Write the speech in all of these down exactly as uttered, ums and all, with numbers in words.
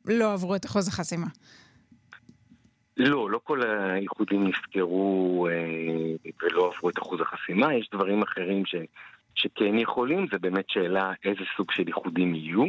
לא עברו את אחוז החסימה. לא, לא כל האיחודים נסקרו אה, ולא עברו את אחוז החסימה. יש דברים אחרים ש, שכן יכולים. זה באמת שאלה איזה סוג של איחודים יהיו.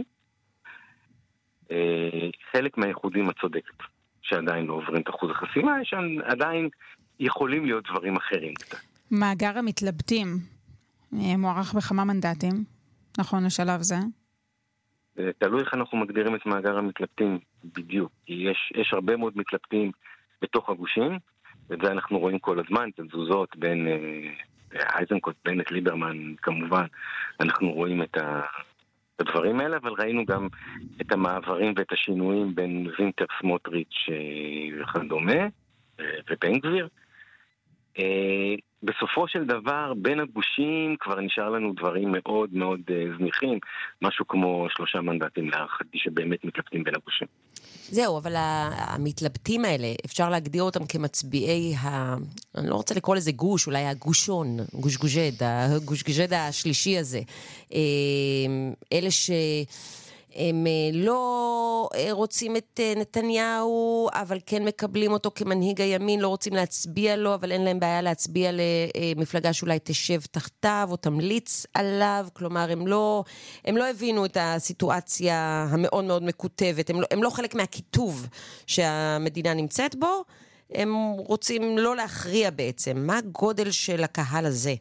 אה, חלק מהאיחודים הצודקת שעדיין לא עוברים את אחוז החסימה, יש עדיין יכולים להיות דברים אחרים קצת. מאגר המתלבטים מוערך בכמה מנדטים, נכון לשלב זה? תלוי איך אנחנו מגדירים את מאגר המתלבטים בדיוק, כי יש, יש הרבה מאוד מתלבטים בתוך הגושים, ואת זה אנחנו רואים כל הזמן, את התזוזות בין אה, אייזנקוט, בנט, ליברמן, כמובן, אנחנו רואים את, ה, את הדברים האלה, אבל ראינו גם את המעברים ואת השינויים בין וינטר, סמוטריץ' וכדומה, ובן גביר. אה, בסופו של דבר, בין הגושים כבר נשאר לנו דברים מאוד מאוד uh, זניחים, משהו כמו שלושה מנדטים להערכתי שבאמת מתלבטים בין הגושים. זהו, אבל המתלבטים האלה, אפשר להגדיר אותם כמצביעי, ה... אני לא רוצה לקרוא לזה גוש, אולי הגושון, גוש גוז'ד, הגוש גוז'ד השלישי הזה. אלה ש... הם לא רוצים את נתניהו, אבל כן מקבלים אותו כמנהיג הימין, לא רוצים להצביע לו, אבל אין להם בעיה להצביע למפלגה שאולי תשב תחתיו או תמליץ עליו, כלומר הם לא, הם לא הבינו את הסיטואציה המאוד מאוד מקוטבת, הם לא, הם לא חלק מהכיתוב שהמדינה נמצאת בו, הם רוצים לא להכריע בעצם. מה הגודל של הקהל הזה?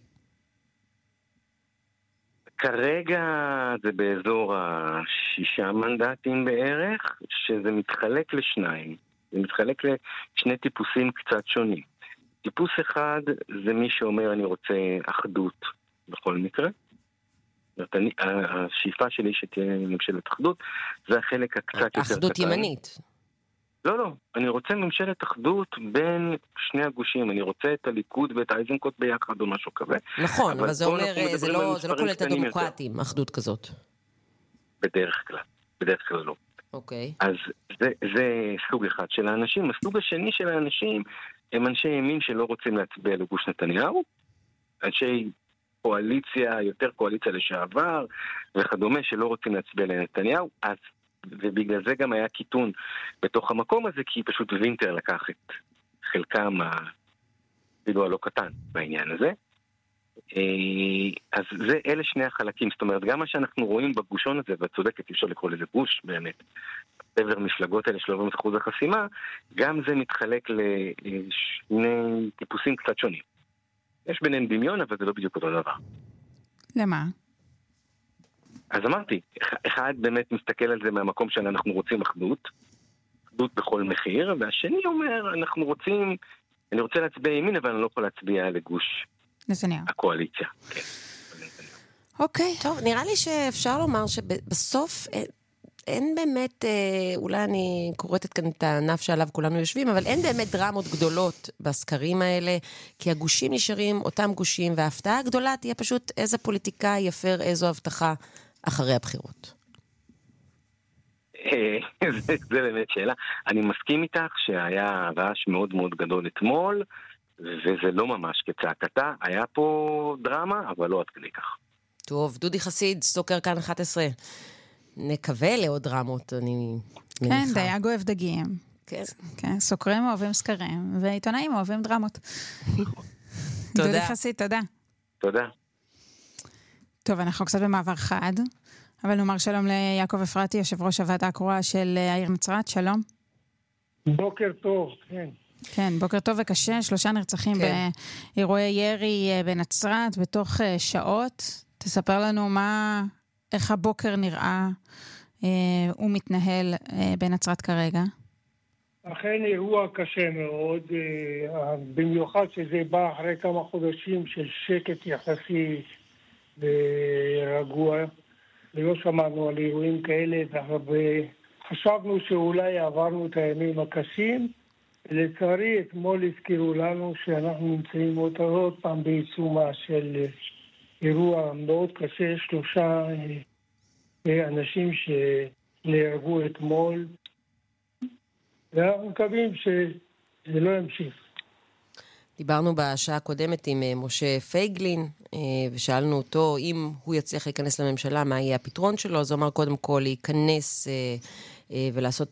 כרגע זה באזור השישה מנדטים בערך, שזה מתחלק לשניים. זה מתחלק לשני טיפוסים קצת שונים. טיפוס אחד זה מי שאומר אני רוצה אחדות בכל מקרה. השאיפה שלי שתהיה ממשלת אחדות, זה החלק הקצת יותר קטן. אחדות ימנית. לא, לא. אני רוצה ממשלת אחדות בין שני הגושים. אני רוצה את הליכוד ואת אייזנקוט ביחד או משהו כזה. נכון, אבל זה אומר, זה לא, זה לא כולל את הדמוקרטים, אחדות כזאת. בדרך כלל. בדרך כלל לא. אוקיי. אז זה, זה סוג אחד של האנשים. הסוג השני של האנשים הם אנשי ימין שלא רוצים להצביע לגוש נתניהו. אנשי קואליציה, יותר קואליציה לשעבר וכדומה שלא רוצים להצביע לנתניהו. אז ובגלל זה גם היה קיטון בתוך המקום הזה, כי פשוט וינטר לקח את חלקם אפילו הלא קטן בעניין הזה. אז זה, אלה שני החלקים, זאת אומרת, גם מה שאנחנו רואים בגושון הזה, ואת צודקת, אפשר לקרוא לזה גוש באמת, עבר מפלגות האלה שלא עוברים את אחוז החסימה, גם זה מתחלק לשני טיפוסים קצת שונים. יש ביניהם דמיון, אבל זה לא בדיוק אותו דבר. למה? אז אמרתי, אחד באמת מסתכל על זה מהמקום שאנחנו רוצים אחדות, אחדות בכל מחיר, והשני אומר, אנחנו רוצים, אני רוצה להצביע ימין, אבל אני לא יכול להצביע לגוש נתניהו. הקואליציה. כן. אוקיי. טוב, נראה לי שאפשר לומר שבסוף אין, אין באמת, אולי אני קוראת כאן את הענף שעליו כולנו יושבים, אבל אין באמת דרמות גדולות בסקרים האלה, כי הגושים נשארים אותם גושים, וההפתעה הגדולה תהיה פשוט איזה פוליטיקאי יפר איזו הבטחה אחרי הבחירות. זה באמת שאלה. אני מסכים איתך שהיה רעש מאוד מאוד גדול אתמול, וזה לא ממש כצעקתה. היה פה דרמה, אבל לא עד כדי כך. טוב, דודי חסיד, סוקר כאן אחת עשרה. נקווה לעוד דרמות, אני מניחה. כן, דייג אוהב דגים. כן. כן, סוקרים אוהבים סקרים, ועיתונאים אוהבים דרמות. תודה. דודי חסיד, תודה. תודה. טוב, אנחנו קצת במעבר חד, אבל נאמר שלום ליעקב אפרתי, יושב ראש הוועדה הקרואה של העיר נצרת, שלום. בוקר טוב, כן. כן, בוקר טוב וקשה, שלושה נרצחים כן. באירועי ירי בנצרת, בתוך שעות. תספר לנו מה, איך הבוקר נראה אה, ומתנהל אה, בנצרת כרגע. אכן אירוע קשה מאוד, אה, במיוחד שזה בא אחרי כמה חודשים של שקט יחסי ורגוע, ולא שמענו על אירועים כאלה, וחשבנו שאולי עברנו את הימים הקשים, ולצערי אתמול הזכירו לנו שאנחנו נמצאים עוד, עוד פעם בעיצומה של אירוע מאוד קשה, שלושה אנשים שנהרגו אתמול, ואנחנו מקווים שזה לא ימשיך. דיברנו בשעה הקודמת עם משה פייגלין, ושאלנו אותו אם הוא יצליח להיכנס לממשלה, מה יהיה הפתרון שלו, אז הוא אמר קודם כל להיכנס ולעשות